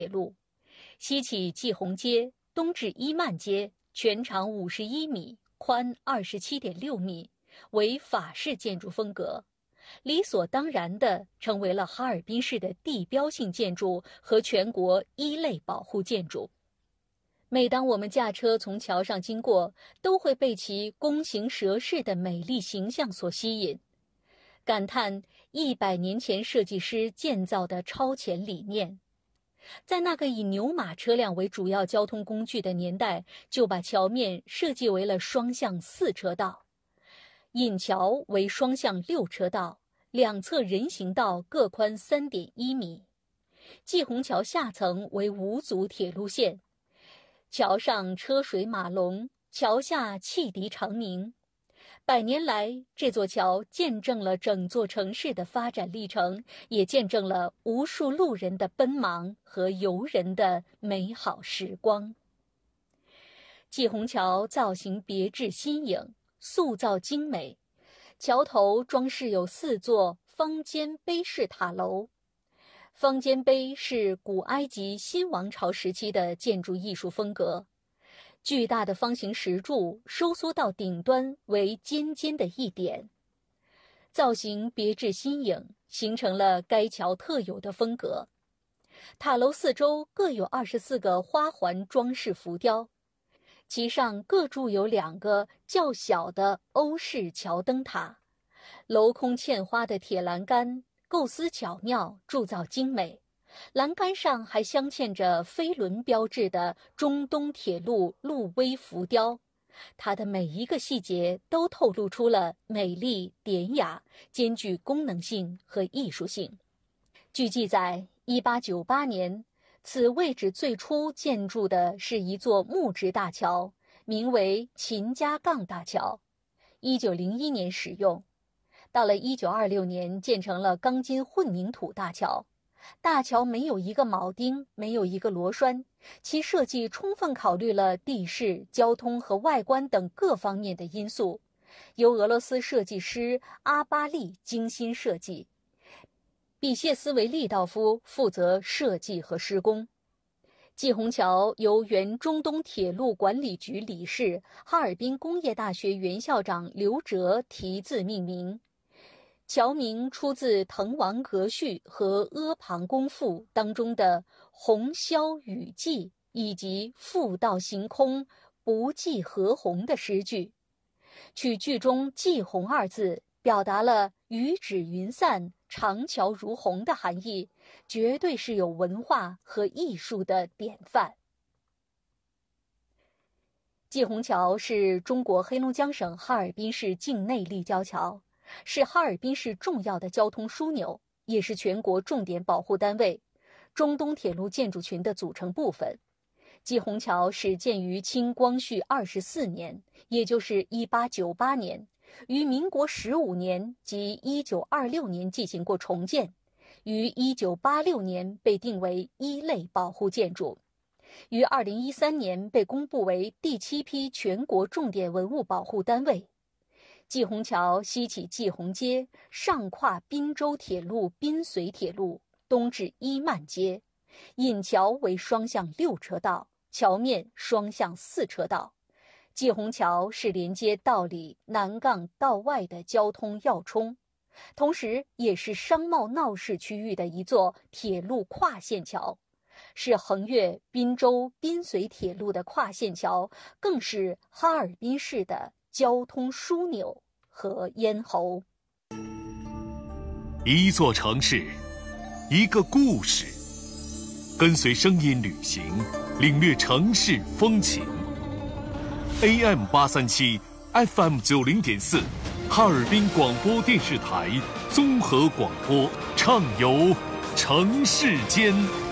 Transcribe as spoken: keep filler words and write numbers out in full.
路，西起季红街，东至伊曼街，全长五十一米，宽二十七点六米，为法式建筑风格，理所当然地成为了哈尔滨市的地标性建筑和全国一类保护建筑。每当我们驾车从桥上经过，都会被其弓形蛇势的美丽形象所吸引，感叹一百年前设计师建造的超前理念。在那个以牛马车辆为主要交通工具的年代，就把桥面设计为了双向四车道，引桥为双向六车道，两侧人行道各宽 三点一米。季红桥下层为五组铁路线，桥上车水马龙，桥下汽笛长鸣。百年来，这座桥见证了整座城市的发展历程，也见证了无数路人的奔忙和游人的美好时光。季红桥造型别致新颖，塑造精美，桥头装饰有四座方尖碑式塔楼。方尖碑是古埃及新王朝时期的建筑艺术风格，巨大的方形石柱收缩到顶端为尖尖的一点，造型别致新颖，形成了该桥特有的风格。塔楼四周各有二十四个花环装饰浮雕，其上各筑有两个较小的欧式桥灯塔，镂空嵌花的铁栏杆构思巧妙，铸造精美。栏杆上还镶嵌着飞轮标志的中东铁路路威浮雕，它的每一个细节都透露出了美丽典雅，兼具功能性和艺术性。据记载，一八九八年，此位置最初建筑的是一座木质大桥，名为秦家杠大桥，一九零一年使用。到了一九二六年，建成了钢筋混凝土大桥。大桥没有一个铆钉，没有一个螺栓，其设计充分考虑了地势、交通和外观等各方面的因素，由俄罗斯设计师阿巴利精心设计，比谢斯维利道夫负责设计和施工。季红桥由原中东铁路管理局理事、哈尔滨工业大学原校长刘哲题字命名。桥名出自《滕王阁序》和《阿房宫赋》当中的“鸿霄雨霁”以及“复道行空，不计何鸿”的诗句，取句中“霁鸿”二字，表达了雨止云散、长桥如虹的含义，绝对是有文化和艺术的典范。季红桥是中国黑龙江省哈尔滨市境内立交桥，是哈尔滨市重要的交通枢纽，也是全国重点保护单位，中东铁路建筑群的组成部分。季红桥始建于清光绪二十四年，也就是一八九八年，于民国十五年及一九二六年进行过重建，于一九八六年被定为一类保护建筑，于二零一三年被公布为第七批全国重点文物保护单位。季红桥西起季红街，上跨滨州铁路滨绥铁路，东至伊曼街，引桥为双向六车道，桥面双向四车道。季红桥是连接道里南杠道外的交通要冲，同时也是商贸闹市区域的一座铁路跨线桥，是横越滨州滨绥铁路的跨线桥，更是哈尔滨市的交通枢纽和咽喉。 一座城市，一个故事，跟随声音旅行，领略城市风情。A M 八三七 F M 九零点四，哈尔滨广播电视台综合广播，畅游城市间。